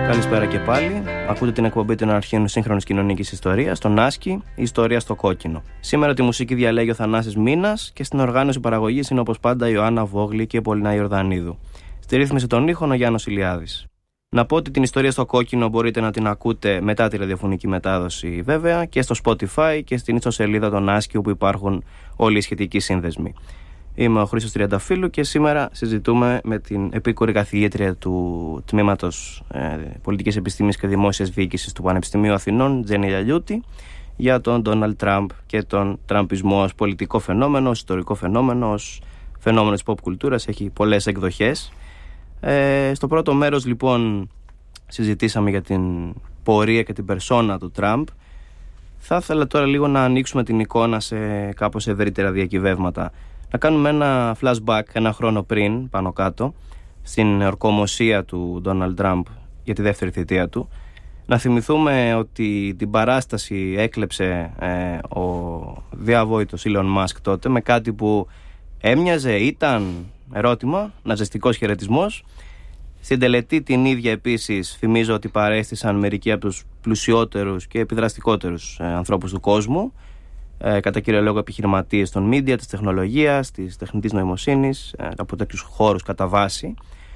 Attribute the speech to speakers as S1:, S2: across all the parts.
S1: Καλησπέρα και πάλι. Ακούτε την εκπομπή των αρχαίων σύγχρονης κοινωνικής ιστορίας, τον Άσκη, η ιστορία στο κόκκινο. Σήμερα τη μουσική διαλέγει ο Θανάσης Μίνας και στην οργάνωση παραγωγής είναι όπως πάντα η Ιωάννα Βόγλη και η Πολυνά Ιορδανίδου. Στη ρύθμιση των ήχων ο Γιάννος Ηλιάδης. Να πω ότι την ιστορία στο κόκκινο μπορείτε να την ακούτε μετά τη ραδιοφωνική μετάδοση, βέβαια, και στο Spotify και στην ιστοσελίδα των Άσκη, όπου υπάρχουν όλοι οι σχετικοί σύνδεσμοι. Είμαι ο Χρήστος Τριανταφύλου και σήμερα συζητούμε με την επίκουρη καθηγήτρια του Τμήματος Πολιτικής Επιστήμης και Δημόσιας Διοίκησης του Πανεπιστημίου Αθηνών, Τζέννη Λιαλιούτη, για τον Ντόναλντ Τραμπ και τον τραμπισμό ως πολιτικό φαινόμενο, ως ιστορικό φαινόμενο, ως φαινόμενο της pop κουλτούρας. Έχει πολλές εκδοχές. Στο πρώτο μέρος, λοιπόν, συζητήσαμε για την πορεία και την περσόνα του Τραμπ. Θα ήθελα τώρα λίγο να ανοίξουμε την εικόνα σε κάπως ευρύτερα διακυβεύματα. Να κάνουμε ένα flashback ένα χρόνο πριν, πάνω κάτω, στην ορκομοσία του Ντόναλντ Τραμπ για τη δεύτερη θητεία του. Να θυμηθούμε ότι την παράσταση έκλεψε ο διαβόητος Elon Musk τότε με κάτι που έμοιαζε, ήταν ερώτημα, ναζιστικός χαιρετισμός. Στην τελετή την ίδια επίσης θυμίζω ότι παρέστησαν μερικοί από τους πλουσιότερους και επιδραστικότερους ανθρώπους του κόσμου, κατά κύριο λόγο επιχειρηματίες των media, της τεχνολογίας, της τεχνητής νοημοσύνης, από τέτοιους χώρους κατά βάση.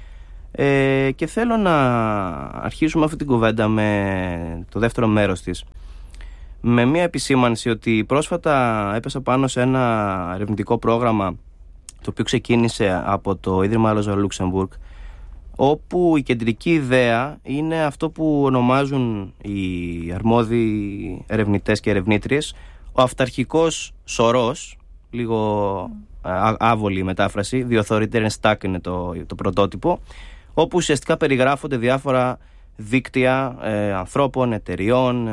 S1: Και θέλω να αρχίσουμε αυτή την κουβέντα με το δεύτερο μέρος της, με μια επισήμανση ότι πρόσφατα έπεσα πάνω σε ένα ερευνητικό πρόγραμμα το οποίο ξεκίνησε από το Ίδρυμα Ρόζα Λούξεμβουργκ, όπου η κεντρική ιδέα είναι αυτό που ονομάζουν οι αρμόδιοι ερευνητές και ερευνήτριες ο αυταρχικός σωρός, λίγο άβολη η μετάφραση, The Authoritarian Stack είναι το πρωτότυπο, όπου ουσιαστικά περιγράφονται διάφορα δίκτυα ανθρώπων, εταιριών,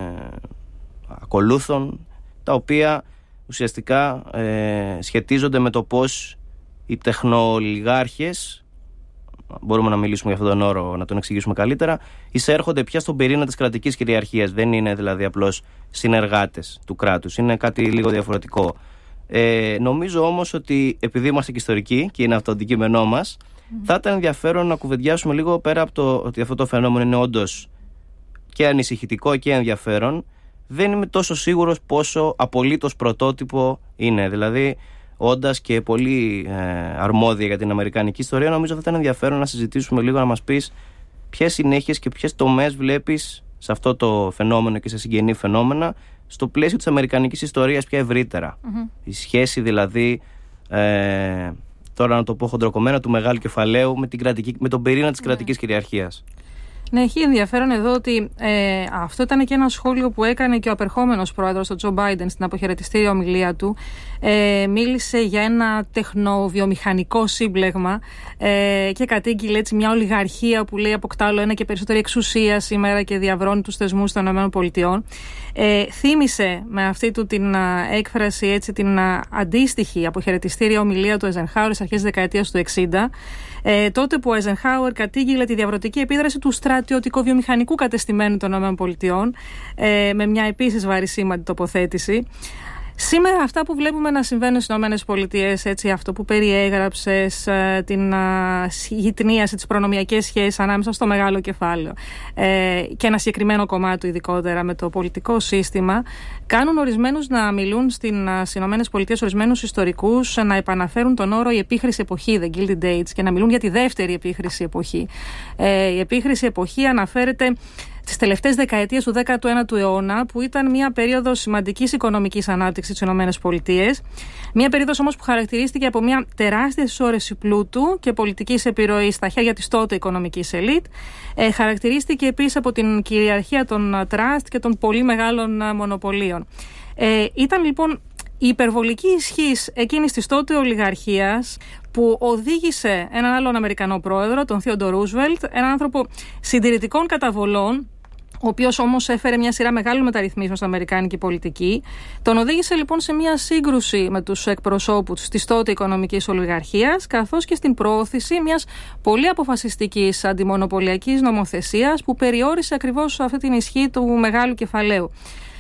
S1: ακολούθων, τα οποία ουσιαστικά σχετίζονται με το πώς οι τεχνοολιγάρχες, μπορούμε να μιλήσουμε για αυτόν τον όρο, να τον εξηγήσουμε καλύτερα, εισέρχονται πια στον πυρήνα της κρατικής κυριαρχίας. Δεν είναι δηλαδή απλώς συνεργάτες του κράτους, είναι κάτι λίγο διαφορετικό. Νομίζω όμως ότι επειδή είμαστε και ιστορικοί και είναι αυτό το αντικείμενό μας, θα ήταν ενδιαφέρον να κουβεντιάσουμε λίγο, πέρα από το ότι αυτό το φαινόμενο είναι όντως και ανησυχητικό και ενδιαφέρον, δεν είμαι τόσο σίγουρος πόσο απολύτως πρωτότυπο είναι. Δηλαδή, όντας και πολύ αρμόδια για την αμερικανική ιστορία, νομίζω θα ήταν ενδιαφέρον να συζητήσουμε λίγο, να μας πεις ποιες συνέχειες και ποιες τομές βλέπεις σε αυτό το φαινόμενο και σε συγγενή φαινόμενα στο πλαίσιο της αμερικανικής ιστορίας πια ευρύτερα. Η σχέση δηλαδή, τώρα να το πω χοντροκομμένα, του μεγάλου κεφαλαίου με τον πυρήνα της κρατικής κυριαρχίας.
S2: Ναι, έχει ενδιαφέρον εδώ ότι αυτό ήταν και ένα σχόλιο που έκανε και ο απερχόμενος πρόεδρος, ο Τζο Μπάιντεν, στην αποχαιρετιστήρια ομιλία του. Μίλησε για ένα τεχνοβιομηχανικό σύμπλεγμα και κατήγγειλε έτσι μια ολιγαρχία που λέει αποκτά όλο ένα και περισσότερη εξουσία σήμερα και διαβρώνει τους θεσμούς των ΗΠΑ. Θύμισε με αυτή του την έκφραση, έτσι, την αντίστοιχη αποχαιρετιστήρια ομιλία του Eisenhower στις αρχές της δεκαετίας του 60. Τότε που ο Eisenhower κατήγγειλε τη διαβρωτική επίδραση του στρατιωτικο-βιομηχανικού κατεστημένου των ΗΠΑ, με μια επίσης βαρισίμαντη τοποθέτηση. Σήμερα αυτά που βλέπουμε να συμβαίνουν στις ΗΠΑ, έτσι, αυτό που περιέγραψες, την γειτνίαση, τις προνομιακές σχέσεις ανάμεσα στο μεγάλο κεφάλαιο και ένα συγκεκριμένο κομμάτι ειδικότερα με το πολιτικό σύστημα, κάνουν ορισμένους να μιλούν στις ΗΠΑ, ορισμένους ιστορικούς να επαναφέρουν τον όρο η επίχρηση εποχή, the Gilded Age, και να μιλούν για τη δεύτερη επίχρηση εποχή. Η επίχρηση εποχή αναφέρεται στις τελευταίες δεκαετίες του 19ου αιώνα, που ήταν μια περίοδος σημαντικής οικονομικής ανάπτυξης στις ΗΠΑ. Μια περίοδος όμως που χαρακτηρίστηκε από μια τεράστια συσσόρευση πλούτου και πολιτικής επιρροής στα χέρια της τότε οικονομικής ελίτ. Χαρακτηρίστηκε επίσης από την κυριαρχία των τραστ και των πολύ μεγάλων μονοπωλίων. Ήταν λοιπόν η υπερβολική ισχύς εκείνης της τότε ολιγαρχίας που οδήγησε έναν άλλον Αμερικανό πρόεδρο, τον Θείοντορ Ρούσβελτ, έναν άνθρωπο συντηρητικών καταβολών, ο οποίος όμως έφερε μια σειρά μεγάλων μεταρρυθμίσεων στην αμερικάνικη πολιτική. Τον οδήγησε λοιπόν σε μια σύγκρουση με τους εκπροσώπους της τότε οικονομικής ολιγαρχίας, καθώς και στην προώθηση μιας πολύ αποφασιστικής αντιμονοπολιακής νομοθεσίας που περιόρισε ακριβώς αυτή την ισχύ του μεγάλου κεφαλαίου.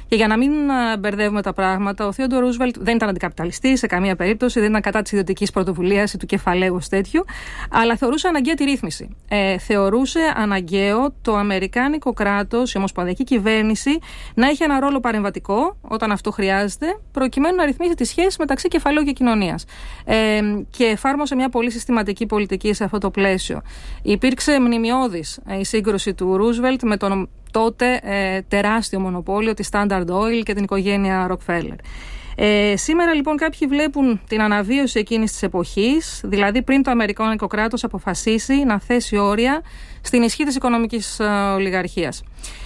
S2: Και για να μην μπερδεύουμε τα πράγματα, ο Theodore Roosevelt δεν ήταν αντικαπιταλιστής σε καμία περίπτωση, δεν ήταν κατά της ιδιωτικής πρωτοβουλίας ή του κεφαλαίου ως τέτοιου, αλλά θεωρούσε αναγκαία τη ρύθμιση. Θεωρούσε αναγκαίο το αμερικάνικο κράτος, η ομοσπονδιακή κυβέρνηση, να έχει ένα ρόλο παρεμβατικό όταν αυτό χρειάζεται, προκειμένου να ρυθμίσει τη σχέση μεταξύ κεφαλαίου και κοινωνίας. Και εφάρμοσε μια πολύ συστηματική πολιτική σε αυτό το πλαίσιο. Υπήρξε μνημιώδης η σύγκρουση του Roosevelt με τον τότε τεράστιο μονοπόλιο της Standard Oil και την οικογένεια Rockefeller. Σήμερα λοιπόν κάποιοι βλέπουν την αναβίωση εκείνης της εποχής, δηλαδή πριν το αμερικάνικο κράτος αποφασίσει να θέσει όρια στην ισχύ της οικονομικής ολιγαρχίας.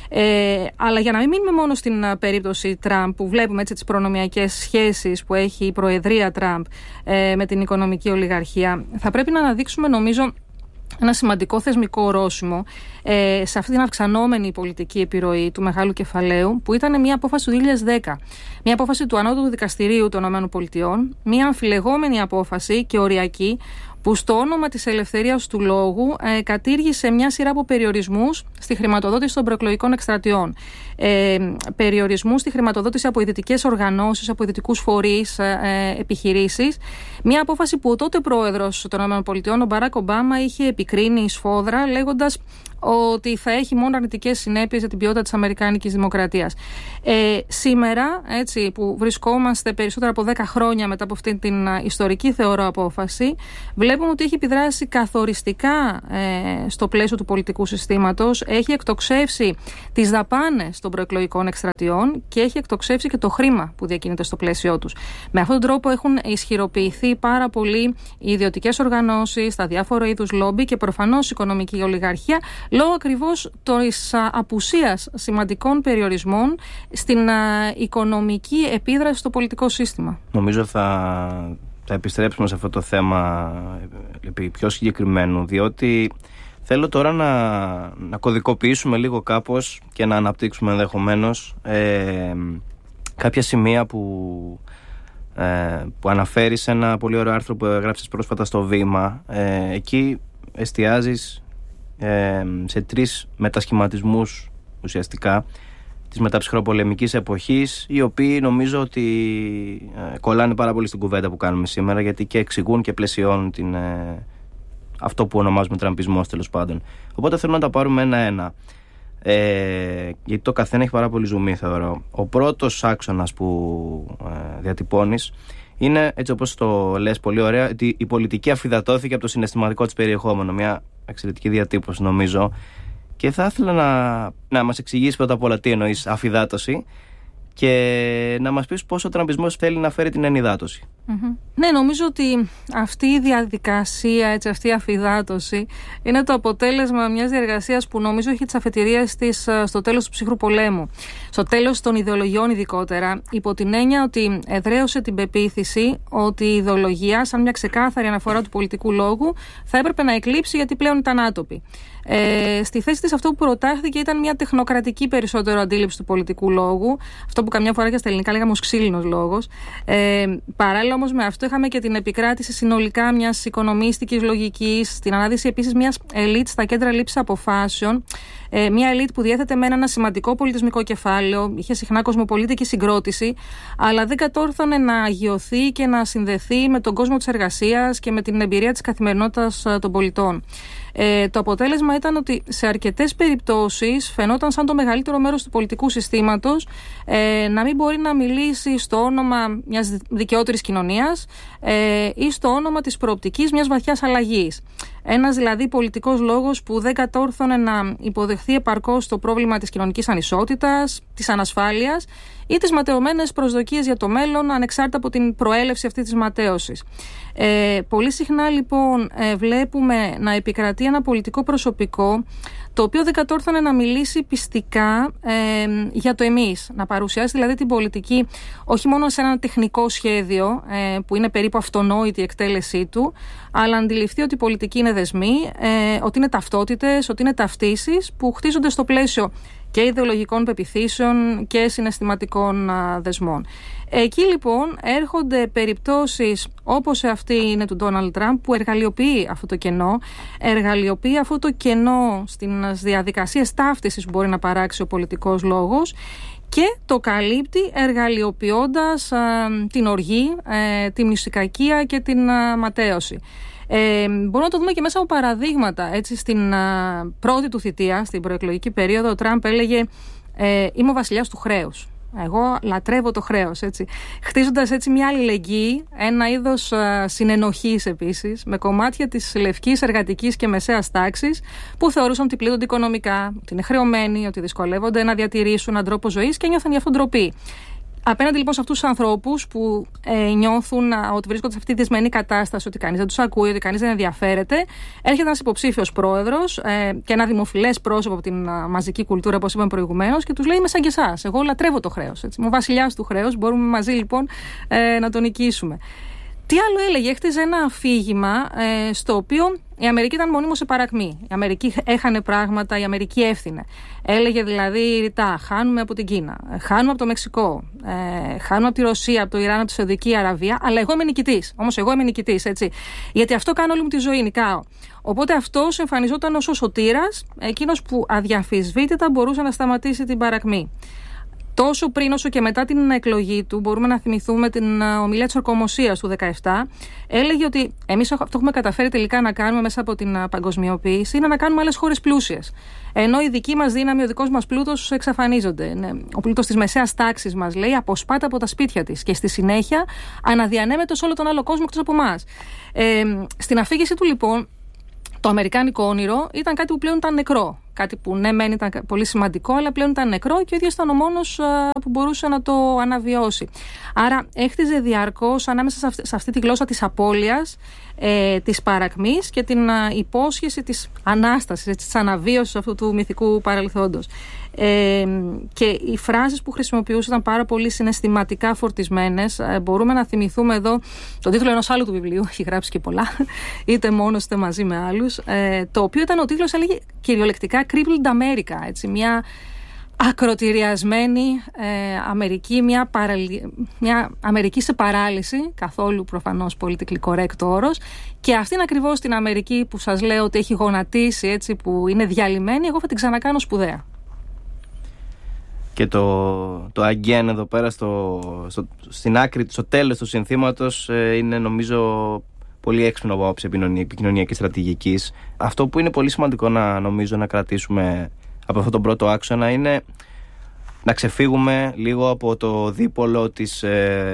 S2: Αλλά για να μην μείνουμε μόνο στην περίπτωση Τραμπ, που βλέπουμε έτσι τις προνομιακές σχέσεις που έχει η προεδρία Τραμπ με την οικονομική ολιγαρχία, θα πρέπει να αναδείξουμε, νομίζω, ένα σημαντικό θεσμικό ορόσημο σε αυτή την αυξανόμενη πολιτική επιρροή του μεγάλου κεφαλαίου, που ήταν μια απόφαση του 2010. Μια απόφαση του Ανώτατου Δικαστηρίου των ΗΠΑ, μια αμφιλεγόμενη απόφαση και οριακή, που στο όνομα της ελευθερίας του λόγου κατήργησε μια σειρά από περιορισμούς στη χρηματοδότηση των προεκλογικών εκστρατιών. Περιορισμούς στη χρηματοδότηση από ιδιωτικές οργανώσεις, από ιδιωτικούς φορείς, επιχειρήσεις. Μια απόφαση που ο τότε πρόεδρος των ΗΠΑ, ο Μπαράκ Ομπάμα, είχε επικρίνει σφόδρα, λέγοντας ότι θα έχει μόνο αρνητικές συνέπειες για την ποιότητα της αμερικάνικης δημοκρατίας. Σήμερα, έτσι, που βρισκόμαστε περισσότερα από 10 χρόνια μετά από αυτή την ιστορική, θεωρώ, απόφαση, βλέπουμε ότι έχει επιδράσει καθοριστικά στο πλαίσιο του πολιτικού συστήματος, έχει εκτοξεύσει τις δαπάνες των προεκλογικών εκστρατιών και έχει εκτοξεύσει και το χρήμα που διακινείται στο πλαίσιο τους. Με αυτόν τον τρόπο έχουν ισχυροποιηθεί πάρα πολύ οι ιδιωτικές οργανώσεις, τα διάφορα είδους λόμπι και προφανώς η οικονομική ολιγαρχία, λόγω ακριβώς της απουσίας σημαντικών περιορισμών στην οικονομική επίδραση στο πολιτικό σύστημα.
S1: Νομίζω θα επιστρέψουμε σε αυτό το θέμα επί πιο συγκεκριμένου, διότι θέλω τώρα να κωδικοποιήσουμε λίγο κάπως και να αναπτύξουμε ενδεχομένως κάποια σημεία που αναφέρει σε ένα πολύ ωραίο άρθρο που έγραψες πρόσφατα στο Βήμα. Εκεί εστιάζεις σε 3 μετασχηματισμούς ουσιαστικά της μεταψυχροπολεμικής εποχής, οι οποίοι νομίζω ότι κολλάνε πάρα πολύ στην κουβέντα που κάνουμε σήμερα, γιατί και εξηγούν και πλαισιώνουν αυτό που ονομάζουμε τραμπισμός, τέλος πάντων. Οπότε θέλω να τα πάρουμε ένα-ένα, γιατί το καθένα έχει πάρα πολύ ζουμί, θεωρώ. Ο πρώτος άξονας που διατυπώνεις είναι, έτσι όπως το λες πολύ ωραία, ότι η πολιτική αφυδατώθηκε από το συναισθηματικό της περιεχόμενο. Μια εξαιρετική διατύπωση, νομίζω. Και θα ήθελα να μας εξηγήσεις πρώτα απ' όλα τι εννοείς αφυδάτωση και να μας πεις πώς ο τραμπισμός θέλει να φέρει την ενυδάτωση.
S2: Mm-hmm. Ναι, νομίζω ότι αυτή η διαδικασία, έτσι, αυτή η αφυδάτωση είναι το αποτέλεσμα μιας διεργασίας που νομίζω έχει τις αφετηρίες της στο τέλος του ψυχρού πολέμου. Στο τέλος των ιδεολογιών, ειδικότερα, υπό την έννοια ότι εδραίωσε την πεποίθηση ότι η ιδεολογία, σαν μια ξεκάθαρη αναφορά του πολιτικού λόγου, θα έπρεπε να εκλείψει, γιατί πλέον ήταν άτοπη. Στη θέση της, αυτό που προτάχθηκε ήταν μια τεχνοκρατική περισσότερο αντίληψη του πολιτικού λόγου, αυτό που καμιά φορά και στα ελληνικά λέγαμε ως ξύλινος λόγος. Παράλληλα όμως με αυτό είχαμε και την επικράτηση συνολικά μιας οικονομίστικης λογικής, την ανάδυση επίσης μιας ελίτ στα κέντρα λήψης αποφάσεων, μια ελίτ που διέθετε με ένα σημαντικό πολιτισμικό κεφάλαιο, είχε συχνά κοσμοπολίτικη συγκρότηση, αλλά δεν κατόρθωνε να αγιωθεί και να συνδεθεί με τον κόσμο της εργασίας και με την εμπειρία της καθημερινότητας των πολιτών. Το αποτέλεσμα ήταν ότι σε αρκετές περιπτώσεις φαινόταν σαν το μεγαλύτερο μέρος του πολιτικού συστήματος να μην μπορεί να μιλήσει στο όνομα μιας δικαιότερης κοινωνίας ή στο όνομα της προοπτικής μιας βαθιάς αλλαγής. Ένας δηλαδή πολιτικός λόγος που δεν κατόρθωνε να υποδεχθεί επαρκώς το πρόβλημα της κοινωνικής ανισότητας, της ανασφάλειας ή τις ματαιωμένες προσδοκίες για το μέλλον, ανεξάρτητα από την προέλευση αυτή της ματαίωσης. Πολύ συχνά λοιπόν βλέπουμε να επικρατεί ένα πολιτικό προσωπικό το οποίο δεν κατόρθωνε να μιλήσει πιστικά για το εμείς, να παρουσιάσει δηλαδή την πολιτική όχι μόνο σε ένα τεχνικό σχέδιο που είναι περίπου αυτονόητη η εκτέλεσή του, αλλά αντιληφθεί ότι η πολιτική είναι δεσμοί, ότι είναι ταυτότητες, ότι είναι ταυτίσεις που χτίζονται στο πλαίσιο και ιδεολογικών πεποιθήσεων και συναισθηματικών δεσμών. Εκεί λοιπόν έρχονται περιπτώσεις όπως αυτή είναι του Ντόναλντ Τραμπ, που εργαλειοποιεί αυτό το κενό στις διαδικασίες ταύτισης που μπορεί να παράξει ο πολιτικός λόγος και το καλύπτει εργαλειοποιώντας την οργή, τη μνηστικακία και την ματέωση. Μπορούμε να το δούμε και μέσα από παραδείγματα. Έτσι, στην πρώτη του θητεία, στην προεκλογική περίοδο, ο Τραμπ έλεγε «Είμαι ο βασιλιάς του χρέους. Εγώ λατρεύω το χρέος», έτσι. Χτίζοντας έτσι μια αλληλεγγύη, ένα είδος συνενοχής επίσης, με κομμάτια της λευκής, εργατικής και μεσαίας τάξης, που θεωρούσαν ότι πλήττονται οικονομικά, ότι είναι χρεωμένοι, ότι δυσκολεύονται να διατηρήσουν έναν τρόπο ζωής και νιώθαν γι' αυτόν ντροπή. Απέναντι λοιπόν σε αυτούς τους ανθρώπους που νιώθουν ότι βρίσκονται σε αυτή τη δυσμενή κατάσταση, ότι κανείς δεν τους ακούει, ότι κανείς δεν ενδιαφέρεται, έρχεται ένας υποψήφιος πρόεδρος και ένα δημοφιλές πρόσωπο από την μαζική κουλτούρα, όπως είπαμε προηγουμένως, και τους λέει: «Είμαι σαν και εσάς. Εγώ λατρεύω το χρέος. Είμαι ο βασιλιάς του χρέους. Μπορούμε μαζί λοιπόν να τον νικήσουμε». Τι άλλο έλεγε? Έχτιζε ένα αφήγημα στο οποίο η Αμερική ήταν μονίμως σε παρακμή. Η Αμερική έχανε πράγματα, η Αμερική έφθινε. Έλεγε δηλαδή ρητά: χάνουμε από την Κίνα, χάνουμε από το Μεξικό, χάνουμε από τη Ρωσία, από το Ιράν, από τη Σαουδική Αραβία, αλλά εγώ είμαι νικητής. Όμως εγώ είμαι νικητής, έτσι. Γιατί αυτό κάνω όλη μου τη ζωή, νικάω. Οπότε αυτός εμφανιζόταν ως ο σωτήρας, εκείνος που αδιαμφισβήτητα μπορούσε να σταματήσει την παρακμή. Τόσο πριν όσο και μετά την εκλογή του, μπορούμε να θυμηθούμε την ομιλία της ορκομοσίας του 2017. Έλεγε ότι εμείς αυτό έχουμε καταφέρει τελικά να κάνουμε μέσα από την παγκοσμιοποίηση, είναι να κάνουμε άλλες χώρες πλούσιες. Ενώ η δική μας δύναμη, ο δικός μας πλούτος εξαφανίζονται. Ο πλούτος της μεσαίας τάξης μας, λέει, αποσπάται από τα σπίτια της και στη συνέχεια αναδιανέμεται σε όλο τον άλλο κόσμο εκτός από εμάς. Στην αφήγηση του λοιπόν, το αμερικάνικο όνειρο ήταν κάτι που πλέον ήταν νεκρό. Κάτι που ναι, μεν ήταν πολύ σημαντικό, αλλά πλέον ήταν νεκρό και ο ίδιος ήταν ο μόνος που μπορούσε να το αναβιώσει. Άρα έχτιζε διαρκώς ανάμεσα σε αυτή τη γλώσσα της απώλειας, της παρακμής και την υπόσχεση της ανάστασης, της αναβίωσης αυτού του μυθικού παρελθόντος. Και οι φράσεις που χρησιμοποιούσε ήταν πάρα πολύ συναισθηματικά φορτισμένες. Μπορούμε να θυμηθούμε εδώ τον τίτλο ενός άλλου του βιβλίου, έχει γράψει και πολλά, είτε μόνος είτε μαζί με άλλους, το οποίο ήταν ο τίτλος, έλεγε κυριολεκτικά Crippled America, έτσι, μια ακροτηριασμένη Αμερική, μια Αμερική σε παράλυση, καθόλου προφανώς politically correct όρος, και αυτήν ακριβώς την Αμερική που σας λέω ότι έχει γονατίσει, έτσι, που είναι διαλυμένη, εγώ θα την ξανακάνω σπουδαία.
S1: Και το again εδώ πέρα στην άκρη, στο τέλος του συνθήματος, είναι νομίζω πολύ έξυπνο από άποψη επικοινωνιακής στρατηγικής. Αυτό που είναι πολύ σημαντικό νομίζω να κρατήσουμε από αυτόν τον πρώτο άξονα είναι να ξεφύγουμε λίγο από το δίπολο της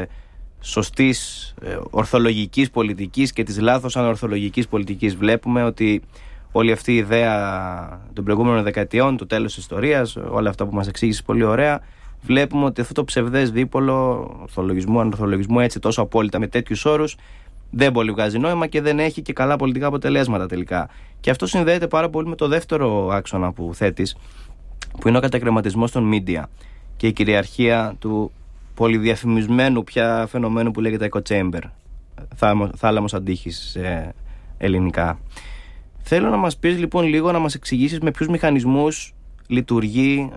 S1: σωστής ορθολογικής πολιτικής και της λάθος ανορθολογικής πολιτικής. Βλέπουμε ότι όλη αυτή η ιδέα των προηγούμενων δεκαετιών, του τέλους της ιστορίας, όλα αυτά που μας εξήγησε πολύ ωραία, βλέπουμε ότι αυτό το ψευδές δίπολο ορθολογισμού, ανορθολογισμού, έτσι τόσο απόλυτα με τέτοιους όρους, δεν πολύ βγάζει νόημα και δεν έχει και καλά πολιτικά αποτελέσματα τελικά. Και αυτό συνδέεται πάρα πολύ με το δεύτερο άξονα που θέτεις, που είναι ο κατακρεματισμός των media και η κυριαρχία του πολυδιαφημισμένου πια φαινομένου που λέγεται echo chamber, θάλαμος αντίχης ελληνικά. Θέλω να μας πεις λοιπόν λίγο, να μας εξηγήσεις με ποιους μηχανισμούς λειτουργεί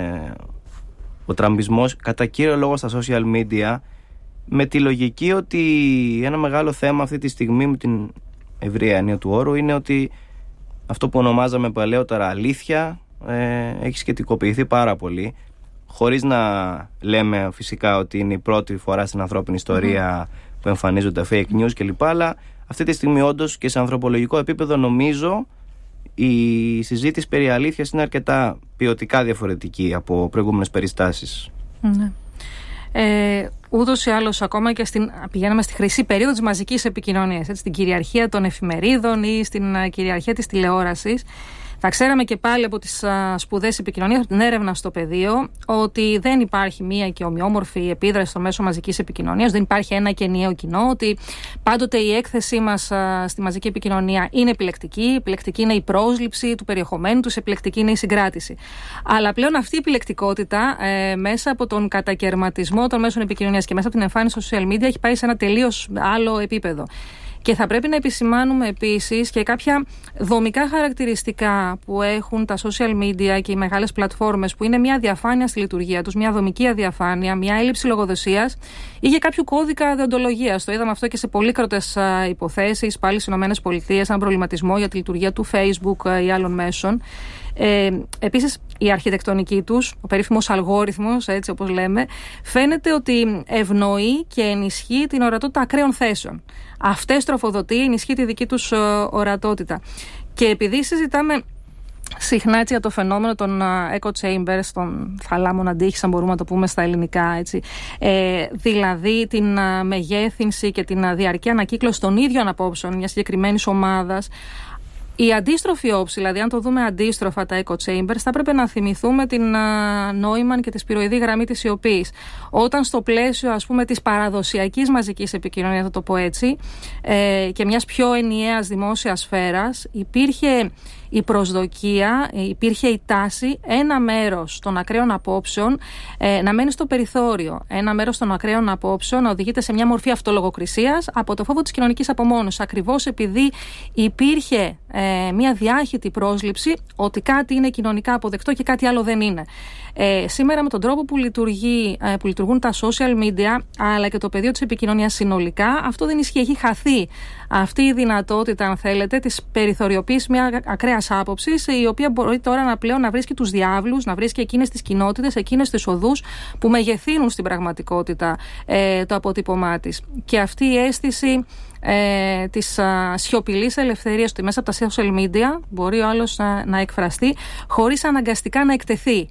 S1: ο τραμπισμός κατά κύριο λόγο στα social media, με τη λογική ότι ένα μεγάλο θέμα αυτή τη στιγμή, με την ευρεία έννοια του όρου, είναι ότι αυτό που ονομάζαμε παλαιότερα αλήθεια έχει σχετικοποιηθεί πάρα πολύ, χωρίς να λέμε φυσικά ότι είναι η πρώτη φορά στην ανθρώπινη ιστορία που εμφανίζονται fake news κλπ. Αλλά αυτή τη στιγμή όντως και σε ανθρωπολογικό επίπεδο νομίζω η συζήτηση περί αλήθειας είναι αρκετά ποιοτικά διαφορετική από προηγούμενες περιστάσεις.
S2: Ναι. Ούτως ή άλλως, ακόμα και πηγαίναμε στη χρυσή περίοδο της μαζικής επικοινωνίας, έτσι, στην κυριαρχία των εφημερίδων ή στην κυριαρχία της τηλεόρασης. Θα ξέραμε και πάλι από τις σπουδές επικοινωνίας, από την έρευνα στο πεδίο, ότι δεν υπάρχει μία και ομοιόμορφη επίδραση στο μέσο μαζικής επικοινωνίας, δεν υπάρχει ένα και ενιαίο κοινό, ότι πάντοτε η έκθεσή μας στη μαζική επικοινωνία είναι επιλεκτική. Επιλεκτική είναι η πρόσληψη του περιεχομένου τους, επιλεκτική είναι η συγκράτηση. Αλλά πλέον αυτή η επιλεκτικότητα μέσα από τον κατακαιρματισμό των μέσων επικοινωνίας και μέσα από την εμφάνιση στο social media έχει πάει σε ένα τελείως άλλο επίπεδο. Και θα πρέπει να επισημάνουμε επίσης και κάποια δομικά χαρακτηριστικά που έχουν τα social media και οι μεγάλες πλατφόρμες, που είναι μια αδιαφάνεια στη λειτουργία τους, μια δομική αδιαφάνεια, μια έλλειψη λογοδοσίας ή για κάποιο κώδικα δεοντολογίας. Το είδαμε αυτό και σε πολύκροτες υποθέσεις, πάλι στις ΗΠΑ, έναν προβληματισμό για τη λειτουργία του Facebook ή άλλων μέσων. Επίσης, η αρχιτεκτονική τους, ο περίφημος αλγόριθμος, έτσι όπως λέμε, φαίνεται ότι ευνοεί και ενισχύει την ορατότητα ακραίων θέσεων. Αυτές τροφοδοτεί, ενισχύει τη δική τους ορατότητα. Και επειδή συζητάμε συχνά έτσι, για το φαινόμενο των echo chambers, των θαλάμων αντίχης, αν μπορούμε να το πούμε στα ελληνικά, έτσι, δηλαδή την μεγέθυνση και την διαρκή ανακύκλωση των ίδιων απόψεων μιας συγκεκριμένης ομάδας. Η αντίστροφη όψη, δηλαδή αν το δούμε αντίστροφα τα echo chambers, θα πρέπει να θυμηθούμε την Νόιμαν και τη σπυροειδή γραμμή της σιωπής. Όταν στο πλαίσιο, ας πούμε, της παραδοσιακής μαζικής επικοινωνίας, θα το πω έτσι, και μιας πιο ενιαίας δημόσιας σφαίρας, υπήρχε η προσδοκία, υπήρχε η τάση ένα μέρος των ακραίων απόψεων να μένει στο περιθώριο. Ένα μέρος των ακραίων απόψεων να οδηγείται σε μια μορφή αυτολογοκρισίας από το φόβο της κοινωνικής απομόνωσης. Ακριβώς επειδή υπήρχε μια διάχυτη πρόσληψη ότι κάτι είναι κοινωνικά αποδεκτό και κάτι άλλο δεν είναι. Σήμερα με τον τρόπο που λειτουργούν τα social media αλλά και το πεδίο της επικοινωνίας συνολικά, αυτό δεν ισχύει. Έχει χαθεί αυτή η δυνατότητα, αν θέλετε, της περιθωριοποίησης μια ακραίας άποψης, η οποία μπορεί τώρα πλέον να βρίσκει τους διάβλους, να βρίσκει εκείνες τις κοινότητες, εκείνες τις οδούς που μεγεθύνουν στην πραγματικότητα το αποτύπωμά της. Και αυτή η αίσθηση της σιωπηλής ελευθερίας ότι μέσα από τα social media μπορεί ο άλλος να εκφραστεί χωρίς αναγκαστικά να εκτεθεί.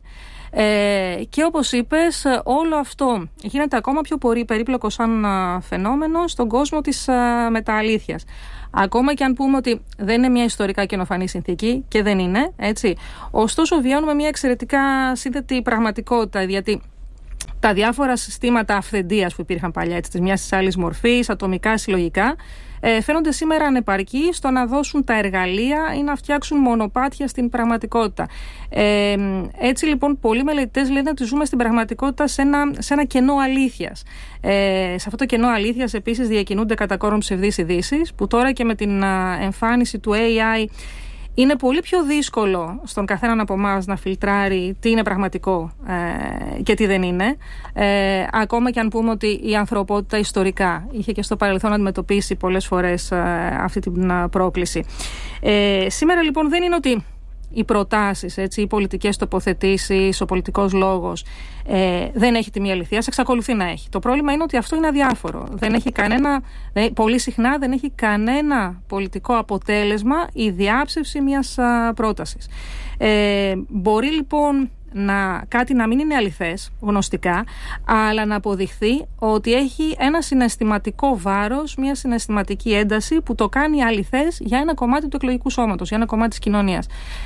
S2: Και όπως είπες, όλο αυτό γίνεται ακόμα πιο περίπλοκο σαν φαινόμενο στον κόσμο της μετααλήθειας. Ακόμα και αν πούμε ότι δεν είναι μια ιστορικά καινοφανή συνθήκη, και δεν είναι, έτσι, ωστόσο βιώνουμε μια εξαιρετικά σύνθετη πραγματικότητα, γιατί τα διάφορα συστήματα αυθεντίας που υπήρχαν παλιά, έτσι, της μιας της άλλης μορφής, ατομικά, συλλογικά, φαίνονται σήμερα ανεπαρκή στο να δώσουν τα εργαλεία ή να φτιάξουν μονοπάτια στην πραγματικότητα. Έτσι λοιπόν, πολλοί μελετητές λένε ότι ζούμε στην πραγματικότητα σε ένα κενό αλήθειας. Σε αυτό το κενό αλήθειας επίσης διακινούνται κατά κόρον ψευδείς ειδήσεις, που τώρα και με την εμφάνιση του AI είναι πολύ πιο δύσκολο στον καθέναν από εμάς να φιλτράρει τι είναι πραγματικό και τι δεν είναι. Ακόμα και αν πούμε ότι η ανθρωπότητα ιστορικά είχε και στο παρελθόν να αντιμετωπίσει πολλές φορές αυτή την πρόκληση. Σήμερα λοιπόν δεν είναι ότι οι προτάσεις, έτσι, οι πολιτικές τοποθετήσεις, ο πολιτικός λόγος δεν έχει τη μία αληθεία, εξακολουθεί να έχει. Το πρόβλημα είναι ότι αυτό είναι αδιάφορο. Πολύ συχνά δεν έχει κανένα πολιτικό αποτέλεσμα η διάψευση μιας πρότασης. Μπορεί λοιπόν κάτι να μην είναι αληθές γνωστικά, αλλά να αποδειχθεί ότι έχει ένα συναισθηματικό βάρος, μια συναισθηματική ένταση που το κάνει αληθές για ένα κομμάτι του εκλογικού σώματος, για ένα κομμάτι της κοινωνίας.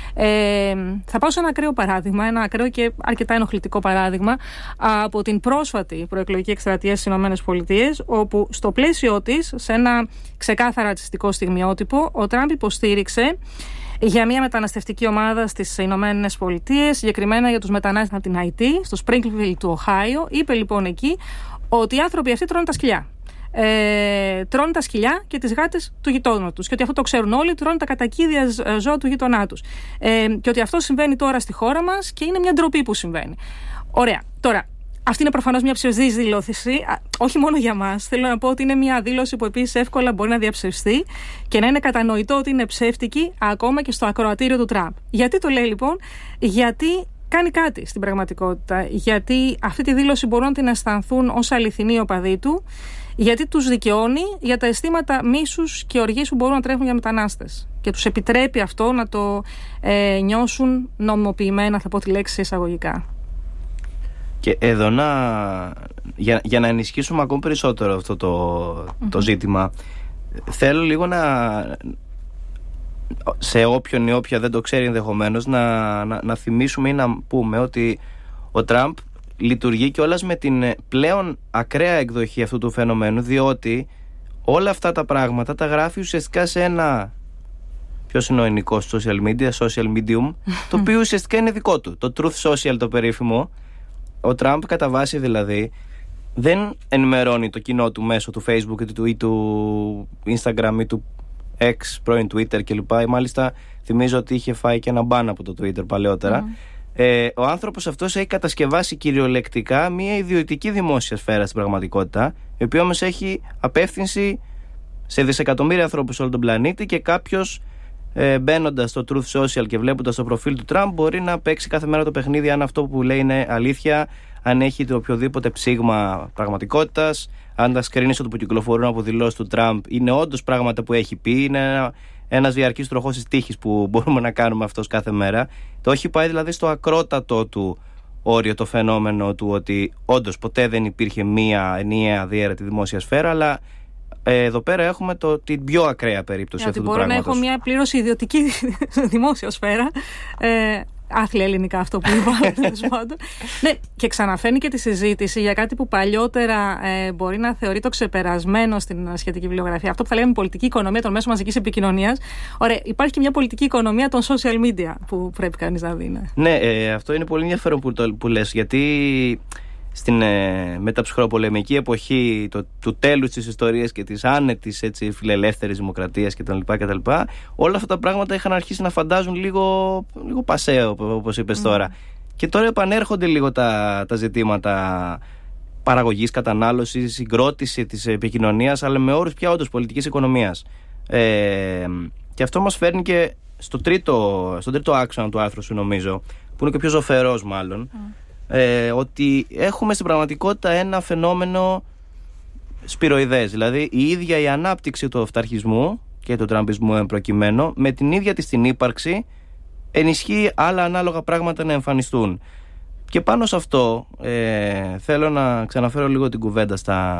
S2: Θα πάω σε ένα ακραίο παράδειγμα, ένα ακραίο και αρκετά ενοχλητικό παράδειγμα από την πρόσφατη προεκλογική εκστρατεία στις ΗΠΑ, όπου στο πλαίσιο της, σε ένα ξεκάθαρα ρατσιστικό στιγμιότυπο, ο Τραμπ υποστήριξε για μια μεταναστευτική ομάδα στις Ηνωμένες Πολιτείες, συγκεκριμένα για τους μετανάστες από την Αϊτή, στο Springfield του Οχάιο. Είπε λοιπόν εκεί ότι οι άνθρωποι αυτοί τρώνε τα σκυλιά. Τρώνε τα σκυλιά και τις γάτες του γειτόνα τους. Και ότι αυτό το ξέρουν όλοι, τρώνε τα κατοικίδια ζώα του γειτονά τους. Και ότι αυτό συμβαίνει τώρα στη χώρα μας και είναι μια ντροπή που συμβαίνει. Ωραία. Τώρα, αυτή είναι προφανώς μια ψευδής δήλωση, όχι μόνο για μας. Θέλω να πω ότι είναι μια δήλωση που επίσης εύκολα μπορεί να διαψευστεί και να είναι κατανοητό ότι είναι ψεύτικη ακόμα και στο ακροατήριο του Τραμπ. Γιατί το λέει λοιπόν? Γιατί κάνει κάτι στην πραγματικότητα. Γιατί αυτή τη δήλωση μπορούν να την αισθανθούν ως αληθινοί οπαδοί του. Γιατί τους δικαιώνει για τα αισθήματα μίσους και οργής που μπορούν να τρέχουν για μετανάστες. Και τους επιτρέπει αυτό να το νιώσουν νομιμοποιημένα, θα πω τη λέξη εισαγωγικά.
S1: Και εδώ για να ενισχύσουμε ακόμη περισσότερο αυτό το ζήτημα, θέλω λίγο σε όποιον ή όποια δεν το ξέρει ενδεχομένως να θυμίσουμε ή να πούμε ότι ο Τραμπ λειτουργεί κιόλας με την πλέον ακραία εκδοχή αυτού του φαινομένου, διότι όλα αυτά τα πράγματα τα γράφει ουσιαστικά σε ένα, ποιος είναι ο ενικός social medium, το οποίο ουσιαστικά είναι δικό του, το Truth Social το περίφημο. Ο Τραμπ κατά βάση δηλαδή δεν ενημερώνει το κοινό του μέσω του Facebook ή του Instagram ή του X, πρώην Twitter κλπ. Μάλιστα θυμίζω ότι είχε φάει και ένα μπαν από το Twitter παλαιότερα. Ο άνθρωπος αυτός έχει κατασκευάσει κυριολεκτικά μια ιδιωτική δημόσια σφαίρα στην πραγματικότητα, η οποία όμως έχει απεύθυνση σε δισεκατομμύρια ανθρώπους σε όλο τον πλανήτη, και κάποιος μπαίνοντας στο Truth Social και βλέποντας το προφίλ του Τραμπ, μπορεί να παίξει κάθε μέρα το παιχνίδι αν αυτό που λέει είναι αλήθεια, αν έχει το οποιοδήποτε ψήγμα πραγματικότητας, αν τα screenshot που κυκλοφορούν από δηλώσεις του Τραμπ είναι όντως πράγματα που έχει πει, είναι ένας διαρκής τροχός της τύχης που μπορούμε να κάνουμε αυτός κάθε μέρα. Το έχει πάει δηλαδή στο ακρότατό του όριο το φαινόμενο του ότι όντως ποτέ δεν υπήρχε μία ενιαία διαίρετη δημόσια σφαίρα, αλλά εδώ πέρα έχουμε την πιο ακραία περίπτωση αυτού του πράγματος.
S2: Ότι μπορώ να έχω μια πλήρως ιδιωτική δημόσια σφαίρα. Άθλια ελληνικά αυτό που είπα, τέλος πάντων. Ναι, και ξαναφέρνει και τη συζήτηση για κάτι που παλιότερα μπορεί να θεωρεί το ξεπερασμένο στην σχετική βιβλιογραφία. Αυτό που θα λέμε πολιτική οικονομία των μέσων μαζικής επικοινωνίας. Ωραία, υπάρχει και μια πολιτική οικονομία των social media που πρέπει κανείς να δει.
S1: Ναι, αυτό είναι πολύ ενδιαφέρον που λες, γιατί στην μεταψυχροπολεμική εποχή του τέλους της ιστορίας και της άνετης φιλελεύθερης δημοκρατίας κτλ. Όλα αυτά τα πράγματα είχαν αρχίσει να φαντάζουν λίγο πασαίο, όπως είπες τώρα. Και τώρα επανέρχονται λίγο τα ζητήματα παραγωγής, κατανάλωσης, συγκρότηση της επικοινωνίας, αλλά με όρους πια όντως πολιτικής οικονομίας. Και αυτό μας φέρνει και στον τρίτο άξονα του άρθρου σου, νομίζω, που είναι και πιο ζωφερός μάλλον. Ότι έχουμε στην πραγματικότητα ένα φαινόμενο σπυροειδές. Δηλαδή η ίδια η ανάπτυξη του αυταρχισμού και του τραμπισμού εμπροκειμένου, με την ίδια της την ύπαρξη ενισχύει άλλα ανάλογα πράγματα να εμφανιστούν. Και πάνω σε αυτό θέλω να ξαναφέρω λίγο την κουβέντα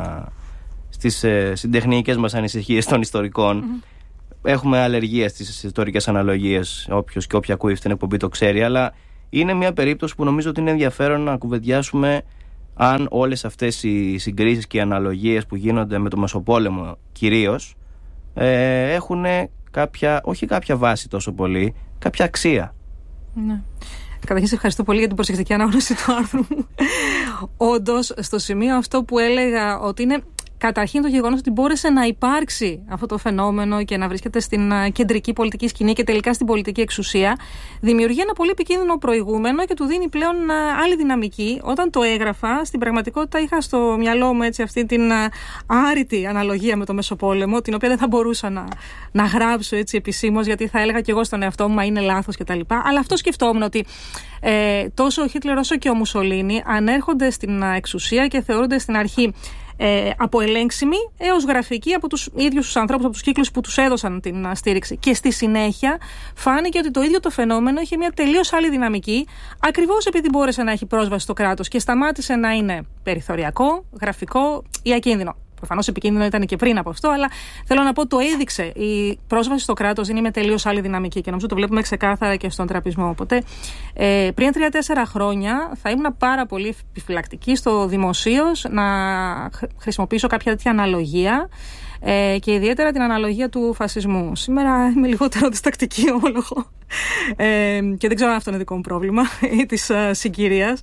S1: στις συντεχνικές μας ανησυχίες των ιστορικών. Έχουμε αλλεργία στις ιστορικές αναλογίες, όποιος και όποια ακούει αυτή την εκπομπή το ξέρει, αλλά είναι μια περίπτωση που νομίζω ότι είναι ενδιαφέρον να κουβεντιάσουμε αν όλες αυτές οι συγκρίσεις και οι αναλογίες που γίνονται με το Μεσοπόλεμο κυρίως έχουν όχι κάποια βάση τόσο πολύ, κάποια αξία.
S2: Ναι. Καταρχήν σε ευχαριστώ πολύ για την προσεκτική ανάγνωση του άρθρου μου. Όντως, στο σημείο αυτό που έλεγα ότι είναι καταρχήν το γεγονός ότι μπόρεσε να υπάρξει αυτό το φαινόμενο και να βρίσκεται στην κεντρική πολιτική σκηνή και τελικά στην πολιτική εξουσία, δημιουργεί ένα πολύ επικίνδυνο προηγούμενο και του δίνει πλέον άλλη δυναμική. Όταν το έγραφα, στην πραγματικότητα είχα στο μυαλό μου αυτή την άρρητη αναλογία με το Μεσοπόλεμο, την οποία δεν θα μπορούσα να γράψω επισήμως, γιατί θα έλεγα και εγώ στον εαυτό μου, μα είναι λάθος κτλ. Αλλά αυτό σκεφτόμουν, ότι τόσο ο Χίτλερ όσο και ο Μουσολίνι ανέρχονται στην εξουσία και θεωρούνται στην αρχή αποελέγξιμοι έως γραφικοί από τους ίδιους τους ανθρώπους, από τους κύκλους που τους έδωσαν την στήριξη. Και στη συνέχεια φάνηκε ότι το ίδιο το φαινόμενο είχε μια τελείως άλλη δυναμική, ακριβώς επειδή μπόρεσε να έχει πρόσβαση στο κράτος και σταμάτησε να είναι περιθωριακό, γραφικό ή ακίνδυνο. Προφανώς επικίνδυνο ήταν και πριν από αυτό, αλλά θέλω να πω το έδειξε. Η πρόσβαση στο κράτος είναι με τελείως άλλη δυναμική και νομίζω το βλέπουμε ξεκάθαρα και στον τραμπισμό. Οπότε πριν 3-4 χρόνια θα ήμουν πάρα πολύ επιφυλακτική στο δημοσίως να χρησιμοποιήσω κάποια τέτοια αναλογία και ιδιαίτερα την αναλογία του φασισμού. Σήμερα είμαι λιγότερο διστακτική, ομολογώ. Και δεν ξέρω αν αυτό είναι δικό μου πρόβλημα ή της συγκυρίας.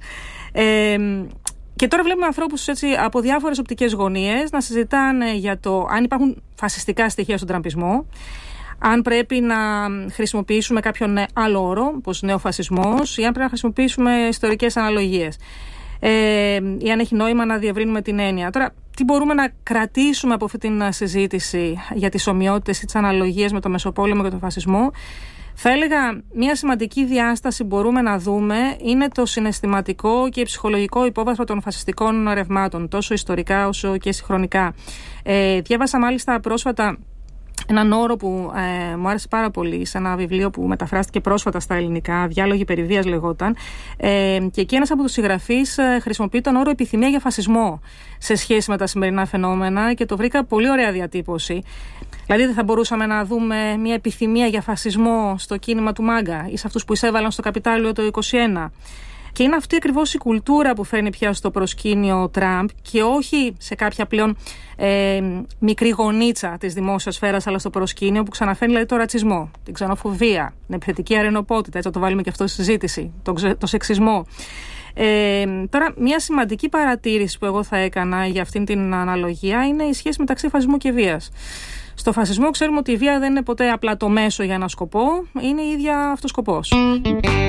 S2: Και τώρα βλέπουμε ανθρώπους από διάφορες οπτικές γωνίες να συζητάνε για το αν υπάρχουν φασιστικά στοιχεία στον τραμπισμό, αν πρέπει να χρησιμοποιήσουμε κάποιον άλλο όρο, όπως νεοφασισμός, ή αν πρέπει να χρησιμοποιήσουμε ιστορικές αναλογίες, ή αν έχει νόημα να διευρύνουμε την έννοια. Τώρα, τι μπορούμε να κρατήσουμε από αυτή την συζήτηση για τις ομοιότητες ή τις αναλογίες με το Μεσοπόλεμο και τον φασισμό? Θα έλεγα μια σημαντική διάσταση μπορούμε να δούμε είναι το συναισθηματικό και ψυχολογικό υπόβαθρο των φασιστικών ρευμάτων, τόσο ιστορικά όσο και συγχρονικά. Διάβασα μάλιστα πρόσφατα έναν όρο που μου άρεσε πάρα πολύ σε ένα βιβλίο που μεταφράστηκε πρόσφατα στα ελληνικά, «Διάλογοι περιδείας» λεγόταν, και εκεί ένας από τους συγγραφείς χρησιμοποιεί τον όρο «επιθυμία για φασισμό» σε σχέση με τα σημερινά φαινόμενα και το βρήκα πολύ ωραία διατύπωση. Δηλαδή δεν θα μπορούσαμε να δούμε μια επιθυμία για φασισμό στο κίνημα του Μάγκα ή σε αυτούς που εισέβαλαν στο Καπιτάλιο το 1921. Και είναι αυτή ακριβώς η κουλτούρα που φέρνει πια στο προσκήνιο Τραμπ και όχι σε κάποια πλέον μικρή γωνίτσα της δημόσιας σφαίρας, αλλά στο προσκήνιο που ξαναφέρνει δηλαδή το ρατσισμό, την ξενοφοβία, την επιθετική αρενοπότητα, έτσι θα το βάλουμε και αυτό στη συζήτηση, το σεξισμό. Τώρα, μια σημαντική παρατήρηση που εγώ θα έκανα για αυτήν την αναλογία είναι η σχέση μεταξύ φασισμού και βίας. Στο φασισμό ξέρουμε ότι η βία δεν είναι ποτέ απλά το μέσο για ένα σκοπό, είναι η ίδια αυτός σκοπός.